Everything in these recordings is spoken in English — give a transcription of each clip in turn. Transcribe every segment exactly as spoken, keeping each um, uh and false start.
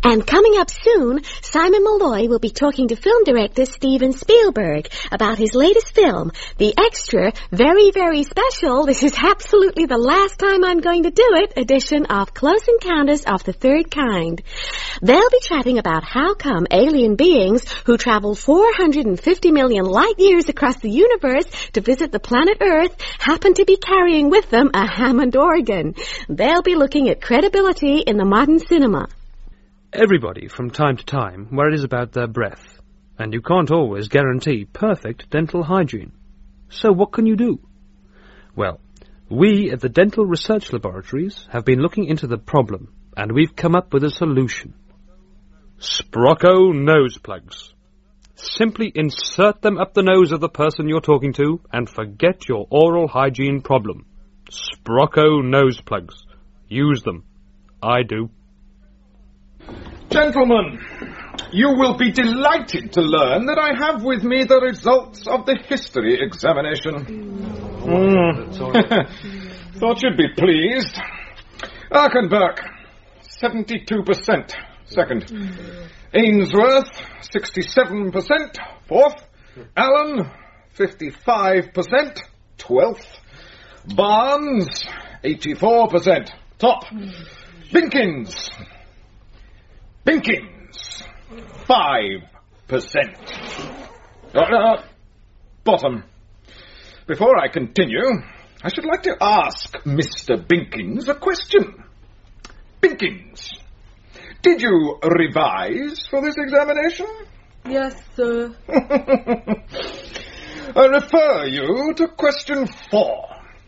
And coming up soon, Simon Malloy will be talking to film director Steven Spielberg about his latest film, The Extra, Very, Very Special, this is absolutely the last time I'm going to do it, edition of Close Encounters of the Third Kind. They'll be chatting about how come alien beings who travel four hundred fifty million light years across the universe to visit the planet Earth happen to be carrying with them a Hammond organ. They'll be looking at credibility in the modern cinema. Everybody, from time to time, worries about their breath, and you can't always guarantee perfect dental hygiene. So what can you do? Well, we at the Dental Research Laboratories have been looking into the problem, and we've come up with a solution. Sprocco nose plugs. Simply insert them up the nose of the person you're talking to, and forget your oral hygiene problem. Sprocco nose plugs. Use them. I do. Gentlemen, you will be delighted to learn that I have with me the results of the history examination. Mm. Thought you'd be pleased. Arkenberg, seventy-two percent. Second. Ainsworth, sixty-seven percent. Fourth. Allen, fifty-five percent. Twelfth. Barnes, eighty-four percent. Top. Binkins. Binkins, five percent. Uh, uh, bottom. Before I continue, I should like to ask Mister Binkins a question. Binkins, did you revise for this examination? Yes, sir. I refer you to question four.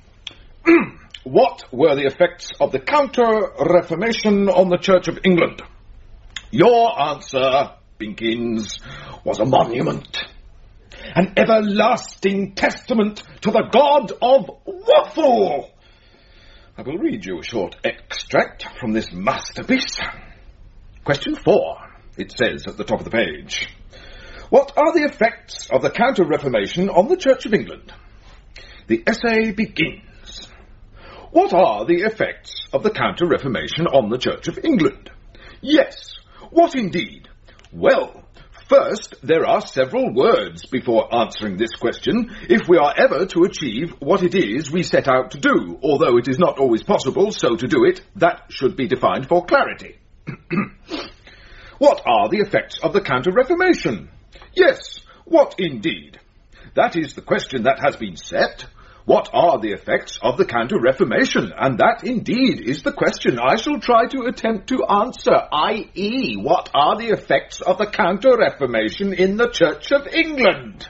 What were the effects of the Counter-Reformation on the Church of England? Your answer, Binkins, was a monument. An everlasting testament to the God of Waffle. I will read you a short extract from this masterpiece. Question four. It says at the top of the page, what are the effects of the Counter-Reformation on the Church of England? The essay begins. What are the effects of the Counter-Reformation on the Church of England? Yes. What indeed? Well, first, there are several words before answering this question, if we are ever to achieve what it is we set out to do, although it is not always possible so to do it, that should be defined for clarity. What are the effects of the Counter-Reformation? Yes, what indeed? That is the question that has been set. What are the effects of the Counter-Reformation? And that, indeed, is the question I shall try to attempt to answer, that is, what are the effects of the Counter-Reformation in the Church of England?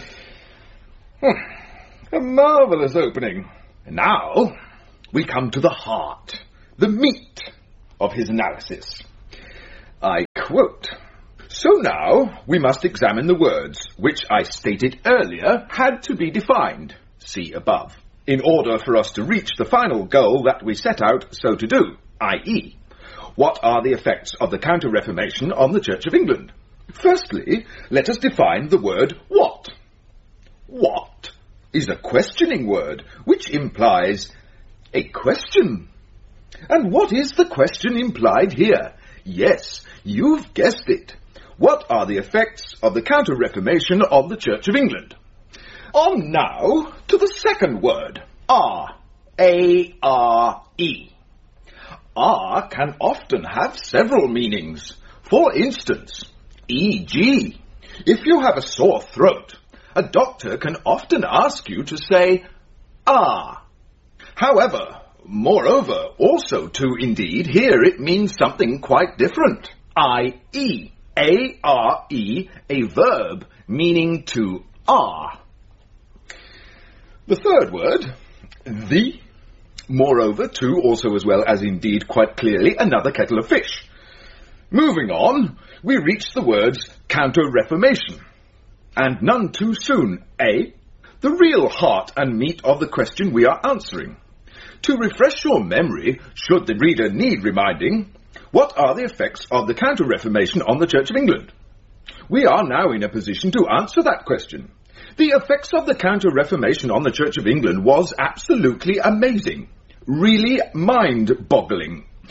A marvellous opening. Now, we come to the heart, the meat of his analysis. I quote, so now we must examine the words, which I stated earlier had to be defined. See above, in order for us to reach the final goal that we set out so to do, that is, what are the effects of the Counter-Reformation on the Church of England? Firstly, let us define the word what. What is a questioning word, which implies a question. And what is the question implied here? Yes, you've guessed it. What are the effects of the Counter-Reformation on the Church of England? On now to the second word, are, A R E. Are can often have several meanings. For instance, for example, if you have a sore throat, a doctor can often ask you to say, ah. However, moreover, also to indeed, here it means something quite different, that is, A R E, a verb meaning to are. The third word, the, moreover, to, also as well as indeed quite clearly another kettle of fish. Moving on, we reach the words Counter-Reformation. And none too soon, eh? The real heart and meat of the question we are answering. To refresh your memory, should the reader need reminding, what are the effects of the Counter-Reformation on the Church of England? We are now in a position to answer that question. The effects of the Counter-Reformation on the Church of England was absolutely amazing. Really mind-boggling.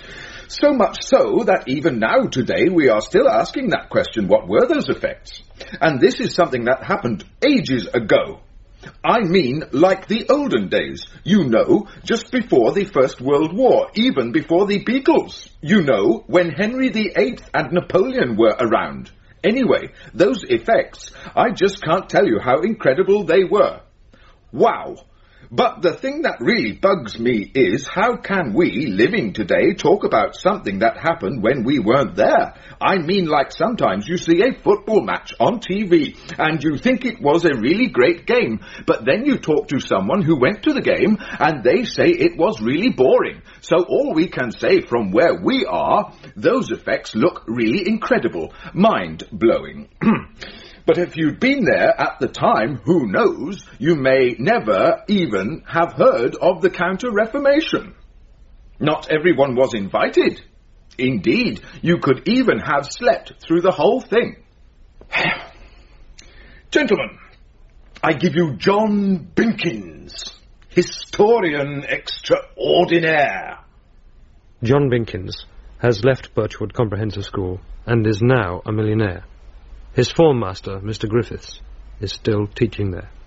So much so that even now today we are still asking that question, what were those effects? And this is something that happened ages ago. I mean, like the olden days, you know, just before the First World War, even before the Beatles, you know, when Henry the Eighth and Napoleon were around. Anyway, those effects, I just can't tell you how incredible they were. Wow! But the thing that really bugs me is, how can we, living today, talk about something that happened when we weren't there? I mean, like sometimes you see a football match on T V, and you think it was a really great game, but then you talk to someone who went to the game, and they say it was really boring. So all we can say from where we are, those effects look really incredible, mind-blowing. But if you'd been there at the time, who knows, you may never even have heard of the Counter-Reformation. Not everyone was invited. Indeed, you could even have slept through the whole thing. Gentlemen, I give you John Binkins, historian extraordinaire. John Binkins has left Birchwood Comprehensive School and is now a millionaire. His form master, Mister Griffiths, is still teaching there.